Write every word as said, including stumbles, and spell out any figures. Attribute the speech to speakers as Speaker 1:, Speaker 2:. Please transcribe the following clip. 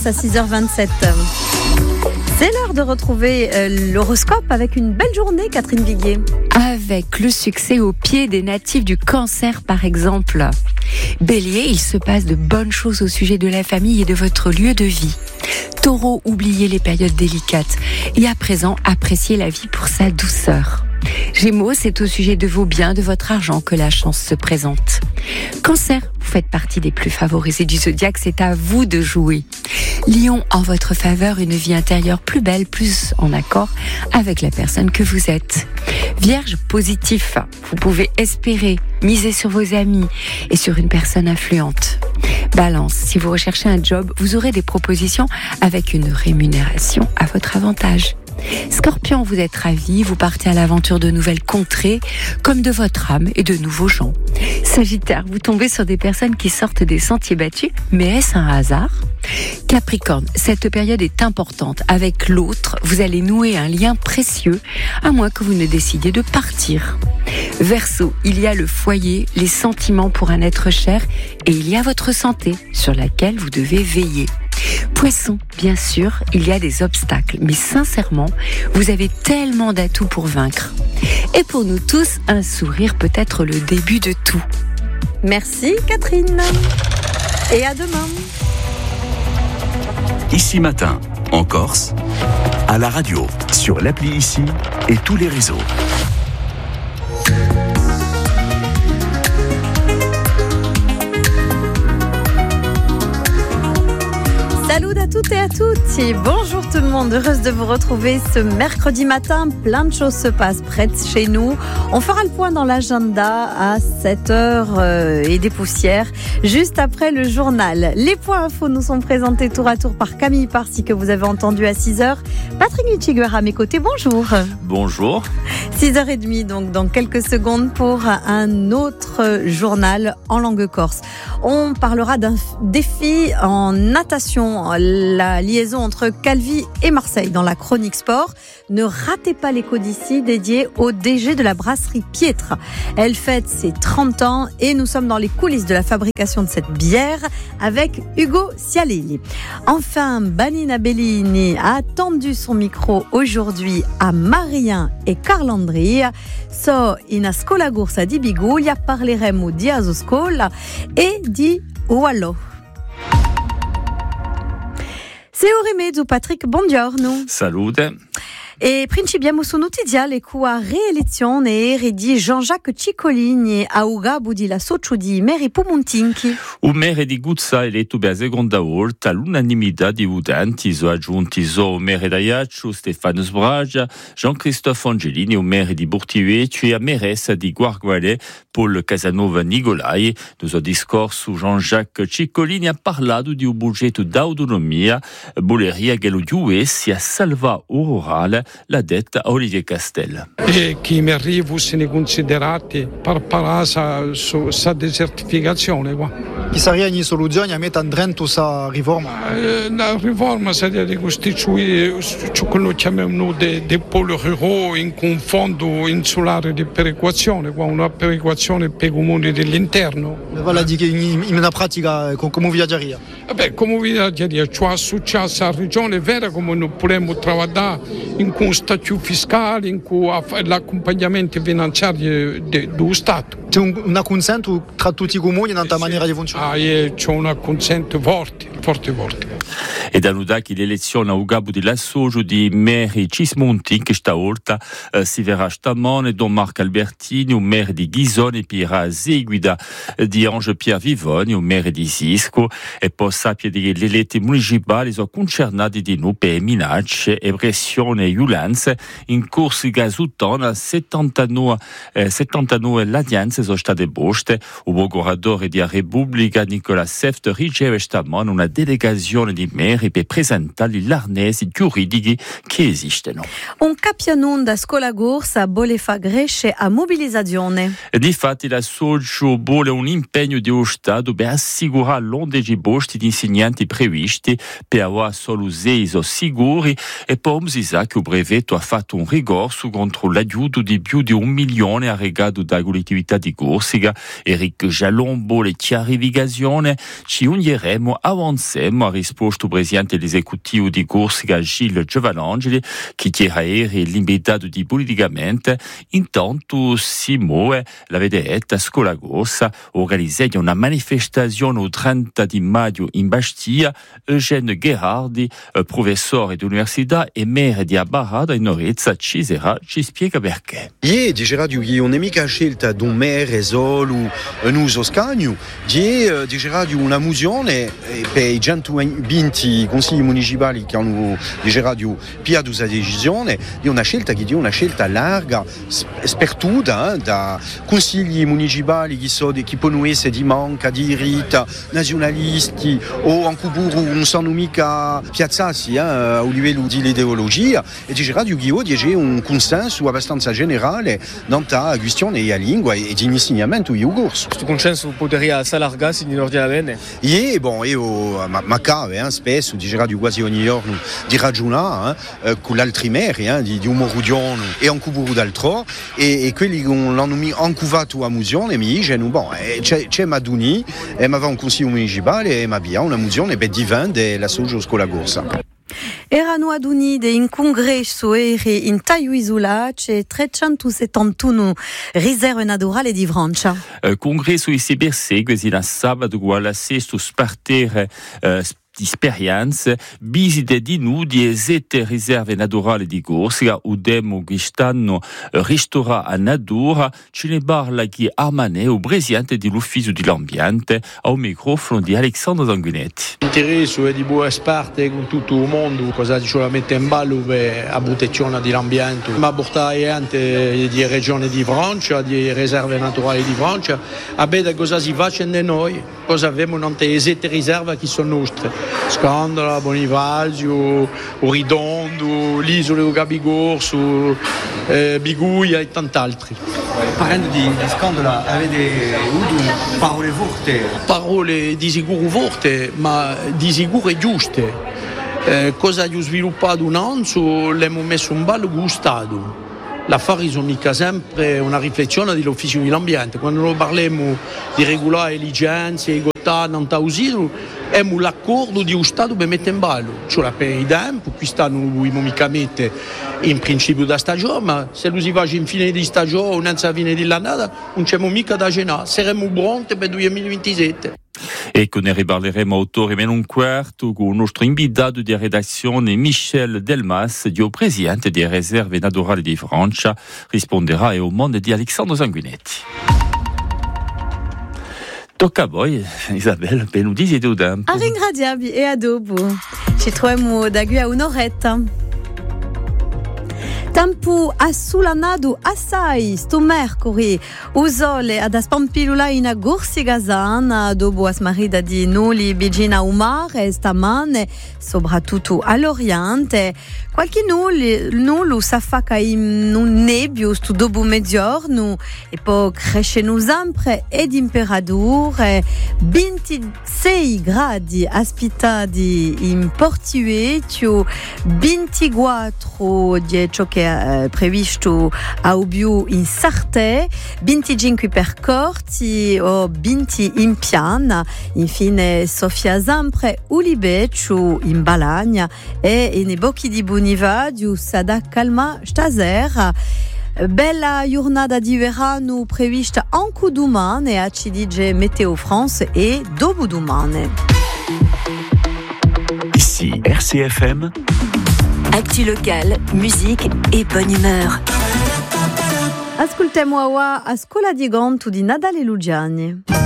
Speaker 1: passe à six heures vingt-sept. C'est l'heure de retrouver euh, l'horoscope avec une belle journée, Catherine Viguier.
Speaker 2: Avec le succès au pied des natifs du Cancer, par exemple. Bélier, il se passe de bonnes choses au sujet de la famille et de votre lieu de vie. Taureau, oubliez les périodes délicates et à présent, appréciez la vie pour sa douceur. Gémeaux, c'est au sujet de vos biens, de votre argent que la chance se présente. Cancer, vous faites partie des plus favorisés du zodiaque, c'est à vous de jouer. Lion, en votre faveur, une vie intérieure plus belle, plus en accord avec la personne que vous êtes. Vierge, positif, vous pouvez espérer, miser sur vos amis et sur une personne influente. Balance, si vous recherchez un job, vous aurez des propositions avec une rémunération à votre avantage. Scorpion, vous êtes ravi, vous partez à l'aventure de nouvelles contrées, comme de votre âme et de nouveaux gens. Sagittaire, vous tombez sur des personnes qui sortent des sentiers battus, mais est-ce un hasard ? Capricorne, cette période est importante. Avec l'autre, vous allez nouer un lien précieux, à moins que vous ne décidiez de partir. Verseau, il y a le foyer, les sentiments pour un être cher, et il y a votre santé, sur laquelle vous devez veiller. Poisson, bien sûr, il y a des obstacles, mais sincèrement, vous avez tellement d'atouts pour vaincre. Et pour nous tous, un sourire peut être le début de tout.
Speaker 1: Merci Catherine. Et à demain.
Speaker 3: Ici Matin, en Corse, à la radio, sur l'appli Ici et tous les réseaux.
Speaker 1: Salut à toutes et à toutes et bonjour tout le monde, heureuse de vous retrouver ce mercredi matin, plein de choses se passent près de chez nous. On fera le point dans l'agenda à sept heures euh, et des poussières, juste après le journal. Les points infos nous sont présentés tour à tour par Camille Parsi que vous avez entendu à six heures. Patrick Michiguer à mes côtés, bonjour.
Speaker 4: Bonjour.
Speaker 1: six heures trente donc dans quelques secondes pour un autre journal en langue corse. On parlera d'un défi en natation, la liaison entre Calvi et Marseille dans la chronique sport. Ne ratez pas l'écho d'ici dédié au D G de la brasserie Pietra. Elle fête ses trente ans et nous sommes dans les coulisses de la fabrication de cette bière avec Ugo Cialelli. Enfin, Banina Bellini a tendu son micro aujourd'hui à Marien et Carlandria. So in a scola gursa di Biguglia parleremo di Asoscola e di Uallo. C'est Oremezzo, Patrick, buongiorno.
Speaker 4: Salute.
Speaker 1: E principiamo su notiziale con la rielezione di Jean-Jacques Ciccolini a Ugabu di la socio di Meri Pumuntinchi.
Speaker 4: O mere di Guzza eletto per la seconda volta all'unanimità di votanti sono aggiunti so mere d'Ajaccio, Stefano Sbragia, Jean-Christophe Angelini, o mere di Burtiveccio e a meressa di Guarguale, Paul Casanova Nicolai. Nel suo discorso Jean-Jacques Ciccolini ha parlato di un budget d'autonomia, voleria che lo giuesse a salvare o rurale la detta a Olivier Castel.
Speaker 5: E chi mi arriva se considerati per parlare su questa desertificazione qua.
Speaker 6: Chi sarebbe una soluzione a mettere dentro questa riforma?
Speaker 5: La riforma sarebbe di costituire ciò che noi chiamiamo dei de poli rurali in un fondo insulare di perequazione, una perequazione per i comuni dell'interno.
Speaker 6: Vale dire in una pratica come viaggiaria?
Speaker 5: Beh, come viaggiaria, cioè successo a regione vera come noi potremmo trovare in un statut fiscale, in cui l'accompagnamento finanziario dello Stato.
Speaker 6: C'è un, un consenso tra tutti i comuni in una maniera di funzionare?
Speaker 5: Ah, c'è un consenso forte, forte, forte.
Speaker 4: E da Ludaki l'elezione a Ugabu di Lassoggio di Meri Cismonti, che stavolta eh, si verrà stamane Don Marco Albertini, un maire di Ghisone, e poi a seguida di Ange Pierre Vivoni, un maire di Sisco, e poi sapere che le eletti municipali sono concernati di nu per minacce e pressione e violenze in corsi gasutona settantanove, eh, settantanove l'adianze sono state poste. Il procuratore della Repubblica Nicola Seft riceve stamane una delegazione di meri per presentare gli arnesi giuridici che esistono.
Speaker 1: Un capianon da scuola corsa vuole far crescere a mobilizzazione.
Speaker 4: Difatti la Soggio vuole un impegno dello Stato per assicurare l'onde posti di insegnanti previsti per avere soluzioni sicuri e poi si sa che il brevetto ha fatto un ricorso contro l'aiuto di più di un milione arregato da collettività di Corsica. Eric Jalon vuole chiarificazione, ci uniremo, avanziamo, ha risposto il presidente dell'esecutivo di Corsica Gilles Giovanangeli, che tira ieri l'invitato di politicamente. Intanto Simone, la vedetta, a Scuola Corsa, organizza una manifestazione il trenta di maggio in Bastia. Eugène Gherardi, professore di università e maire di Abarada in Orezza, Cisera, ci spiega perché.
Speaker 7: Ie, di Geradio, non è mica scelta di un maire solo un uso scagno, die, di Geradio una musione per i centoventi consigli municipali che hanno di Geradio più questa decisione, di una scelta che è una scelta larga, spertuta, eh, da consigli municipali che, so, che possono essere di manca, di rita, nazionalisti o anche non sono mica piazzati eh, a livello di ideologia, e di Geradio che c'è un consenso abbastanza generale dans la questione della lingua e di insegnamento di corso.
Speaker 8: Questo consenso potrebbe allargarsi nell'ordine?
Speaker 7: E bon, io ma, ma cave, eh, spesso di Geradio quasi ogni giorno di ragionare eh, con l'altri meri eh, di, di Umorudiano e anche burro d'altro e, e quelli che l'hanno ancuvato a musione mi dicono bon, eh, c'è, c'è Maduni e ma va un consiglio municipale e ma via una musione per diventare la socio scuola corsa.
Speaker 1: Erano adunite in congresso eri in Taiuisola c'è trecentosettantuno riserve naturali di Francia.
Speaker 4: Uh, congresso i si persegue si la sabato guarda sesto spartere uh, esperienze, visite di nudi e sette riserve naturali di Corsica, udemo quest'anno ristora a natura, ce ne parla chi Armanè, o presidente dell'ufficio dell'ambiente, al microfono di Alexandre Zanguinetti.
Speaker 9: L'interesse è di buona parte con tutto il mondo, cosa ci vuole mettere in ballo per la protezione dell'ambiente, ma portare anche di regioni di Francia, di riserve naturali di Francia, a vedere cosa si facendo noi, cosa abbiamo nelle sette riserve che sono nostre. Scandola, Bonivalzio, Ridondo, l'isola di Gabigorso, eh, Biguia e tanti altri.
Speaker 7: Parlando di, di Scandola, avete avuto parole forti?
Speaker 9: Parole di sicuro forti, ma di sicuro giuste. Eh, cosa ho sviluppato un anno, l'abbiamo messo in ballo con lo Stato. L'affare sono mica sempre una riflessione dell'ufficio dell'ambiente. Quando noi parliamo di regolare le licenze, i gottani, non tausido, abbiamo l'accordo di un Stato per mettere in ballo. Cioè per il tempo, quest'anno non dobbiamo mica mettere in principio da stagione, ma se lo si fa in fine di stagione o non a fine dell'annata, non c'è mica da cenare. Saremo pronti per il duemilaventisette.
Speaker 4: Ecco, ne riparleremo autore meno un quarto con il nostro invitato di redazione Michel Delmas, dio presidente delle riserve naturali di Francia, risponderà al mondo di Alexandre Sanguinetti. Tocca a voi, Isabella, per nous dire du tempo.
Speaker 1: A ringraziarvi e a dopo. Ci troviamo da qui a un'oretta. Tempo assulanado assai sto mercoledì. O sole ad aspampilula in Corsica Zana, dopo as marida di noli vicina al mare stamane, soprattutto all'oriente. Qualche nullo s'affacca in un nebbio sto dopo mezzogiorno e poi crescono sempre ed imperature ventisei gradi aspettati in Portiuetio, ventiquattro di ciò che è previsto a Ubiu in Sartè, venticinque per Corti o venti in Piana, infine Sofia sempre Ulibeccio in Balagna e in Bocchi di Bonivadio Sada Calma Stasera. Bella giornata di verano prevista anche domani a ci dice Météo France e dopo domani.
Speaker 3: Ici R C F M.
Speaker 10: Actu locale, musique et bonne humeur.
Speaker 1: Ascoltiamo a Scuola di Gonto di Nadale Lugiani.